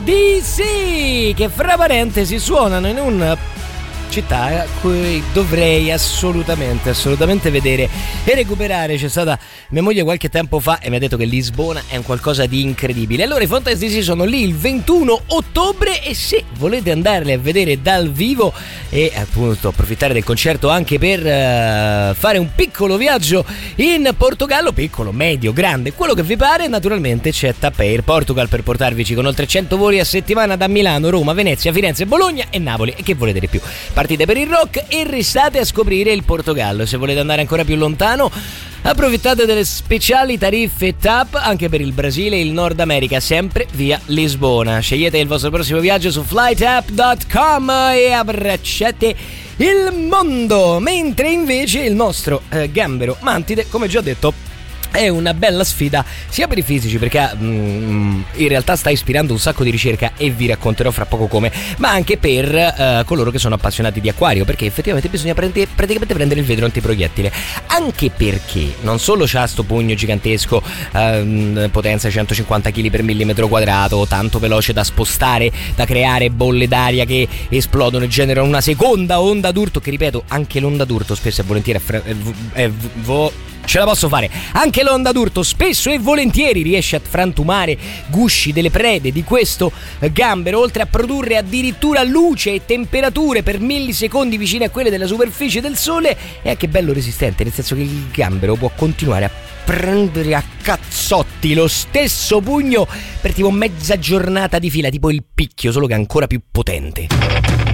DC, che fra parentesi suonano in un città a cui dovrei assolutamente vedere e recuperare. C'è stata mia moglie qualche tempo fa e mi ha detto che Lisbona è un qualcosa di incredibile. Allora i Fontaine's DC sono lì il 21 ottobre e se volete andarli a vedere dal vivo e appunto approfittare del concerto anche per fare un piccolo viaggio in Portogallo, piccolo, medio, grande, quello che vi pare, naturalmente c'è TAP Air Portugal per portarvici con oltre 100 voli a settimana da Milano, Roma, Venezia, Firenze, Bologna e Napoli. E che volete di più? Partite per il rock e restate a scoprire il Portogallo. Se volete andare ancora più lontano, approfittate delle speciali tariffe TAP anche per il Brasile e il Nord America, sempre via Lisbona. Scegliete il vostro prossimo viaggio su flytap.com e abbracciate il mondo. Mentre invece il nostro gambero mantide, come già detto, è una bella sfida sia per i fisici, perché in realtà sta ispirando un sacco di ricerca e vi racconterò fra poco come, ma anche per coloro che sono appassionati di acquario, perché effettivamente bisogna praticamente prendere il vetro antiproiettile, anche perché non solo c'ha sto pugno gigantesco, potenza 150 kg per millimetro quadrato, tanto veloce da spostare, da creare bolle d'aria che esplodono e generano una seconda onda d'urto, che ripeto, anche l'onda d'urto spesso e volentieri ce la posso fare. Anche l'onda d'urto spesso e volentieri riesce a frantumare gusci delle prede di questo gambero, oltre a produrre addirittura luce e temperature per millisecondi vicine a quelle della superficie del sole. È anche bello resistente, nel senso che il gambero può continuare a prendere a cazzotti lo stesso pugno per tipo mezza giornata di fila, tipo il picchio, solo che ancora più potente.